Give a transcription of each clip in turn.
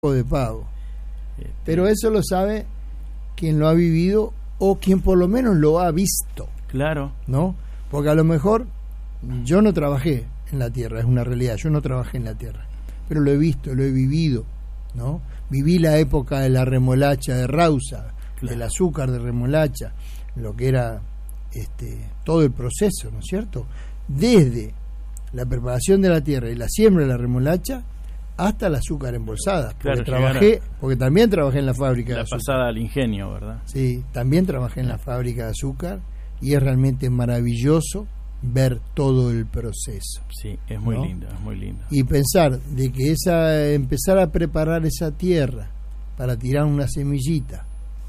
de pavo. Pero eso lo sabe quien lo ha vivido o quien por lo menos lo ha visto. Claro. ¿No? Porque a lo mejor yo no trabajé en la tierra, es una realidad, yo no trabajé en la tierra, pero lo he visto, lo he vivido, ¿no? Viví la época de la remolacha de Rausa, claro, del azúcar de remolacha, lo que era todo el proceso, ¿no es cierto? Desde la preparación de la tierra y la siembra de la remolacha hasta el azúcar embolsada. Claro, porque también trabajé en la fábrica de azúcar. La pasada al ingenio, ¿verdad? Sí, también trabajé en la fábrica de azúcar y es realmente maravilloso ver todo el proceso. Sí, es muy ¿no? lindo, es muy lindo. Y pensar de que empezar a preparar esa tierra para tirar una semillita,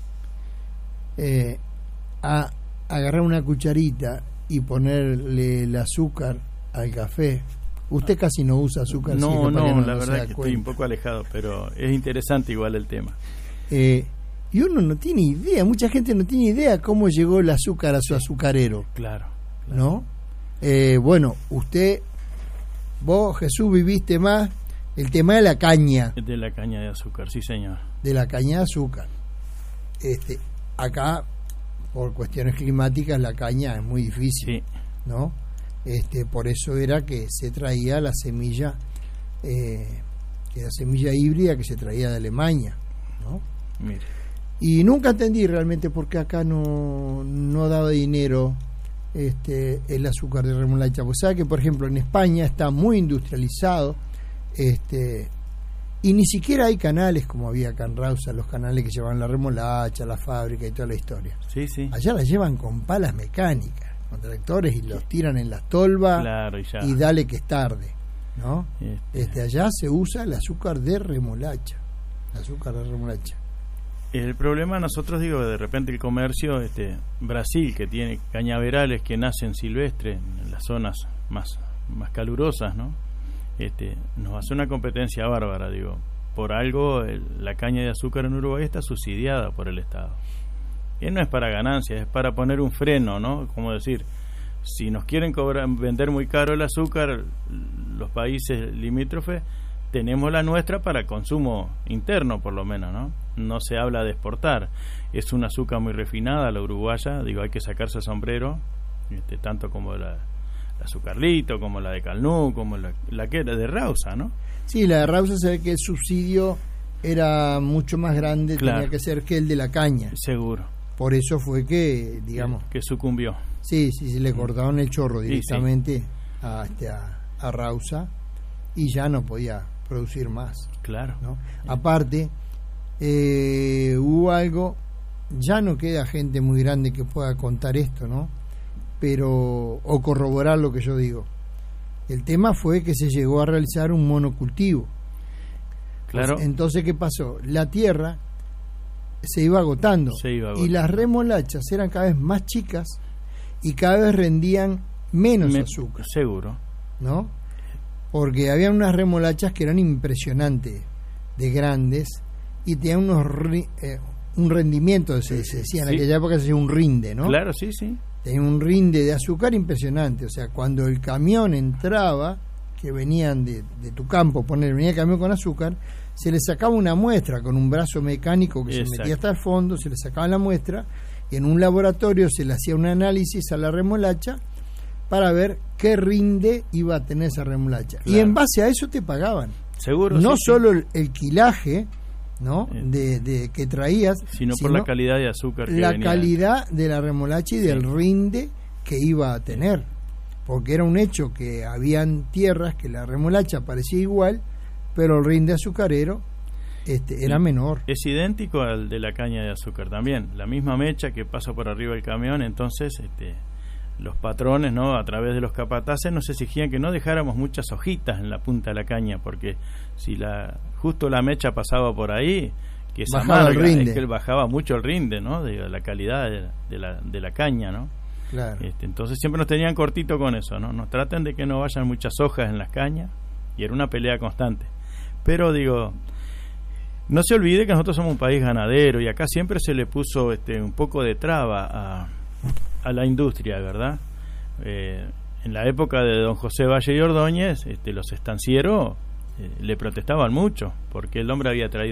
a agarrar una cucharita y ponerle el azúcar al café. Usted casi no usa azúcar. No, la verdad es que estoy un poco alejado, pero es interesante igual el tema. Y uno no tiene idea, mucha gente no tiene idea cómo llegó el azúcar a su azucarero. Claro. ¿No? Bueno, vos, Jesús, viviste más el tema de la caña. De la caña de azúcar, sí, señor. De la caña de azúcar. Acá, por cuestiones climáticas, la caña es muy difícil, sí, ¿no? Por eso era que se traía la semilla, la semilla híbrida que se traía de Alemania, ¿no? Mire. Y nunca entendí realmente por qué acá no daba dinero el azúcar de remolacha. Pues sabe que, por ejemplo, en España está muy industrializado, y ni siquiera hay canales como había acá en Rausa, los canales que llevan la remolacha, la fábrica y toda la historia. Sí, sí. Allá la llevan con palas mecánicas, con tractores, y los tiran en las tolvas, claro, y dale que es tarde, ¿no? Allá se usa el azúcar de remolacha. El problema nosotros, de repente el comercio, Brasil, que tiene cañaverales que nacen silvestres en las zonas más calurosas, ¿no? Nos hace una competencia bárbara, por algo la caña de azúcar en Uruguay está subsidiada por el Estado. Y no es para ganancias, es para poner un freno, ¿no? Como decir, si nos quieren vender muy caro el azúcar, los países limítrofes, tenemos la nuestra para consumo interno, por lo menos, ¿no? No se habla de exportar. Es un azúcar muy refinada, la uruguaya, hay que sacarse el sombrero, tanto como la azucarlito, como la de Calnú, como la que era de Rausa, ¿no? Sí, la de Rausa se ve que el subsidio era mucho más grande, claro, tenía que ser que el de la caña. Seguro. Por eso fue que, que sucumbió. Sí, le cortaron el chorro directamente, sí. a Rausa, y ya no podía producir más. Claro. ¿No? Aparte, hubo algo, ya no queda gente muy grande que pueda contar esto, ¿no? O corroborar lo que yo digo. El tema fue que se llegó a realizar un monocultivo. Claro. Pues, entonces, ¿qué pasó? La tierra se iba agotando. Y las remolachas eran cada vez más chicas y cada vez rendían menos azúcar. Seguro. ¿No? Porque había unas remolachas que eran impresionantes de grandes y tenían un rendimiento, se decía en aquella época, se decía un rinde, ¿no? Claro, sí, sí. Tenía un rinde de azúcar impresionante. O sea, cuando el camión entraba, que venían de tu campo, venía el camión con azúcar, se le sacaba una muestra con un brazo mecánico que se metía hasta el fondo, se le sacaba la muestra, y en un laboratorio se le hacía un análisis a la remolacha para ver qué rinde iba a tener esa remolacha. Claro. Y en base a eso te pagaban. Seguro. No solo el quilaje, ¿no? De que traías, sino por la calidad de azúcar que la venía. Calidad de la remolacha y del rinde que iba a tener, porque era un hecho que habían tierras que la remolacha parecía igual, pero el rinde azucarero era menor. Es idéntico al de la caña de azúcar también, la misma mecha que pasa por arriba del camión. Entonces los patrones, ¿no?, a través de los capataces nos exigían que no dejáramos muchas hojitas en la punta de la caña, porque si justo la mecha pasaba por ahí, que esa bajaba el rinde. Es que bajaba mucho el rinde, ¿no?, de la calidad de la caña, ¿no? Claro. Entonces siempre nos tenían cortito con eso, ¿no? Nos traten de que no vayan muchas hojas en las cañas, y era una pelea constante. Pero no se olvide que nosotros somos un país ganadero, y acá siempre se le puso un poco de traba a la industria, ¿verdad? En la época de don José Valle y Ordóñez, los estancieros le protestaban mucho porque el hombre había traído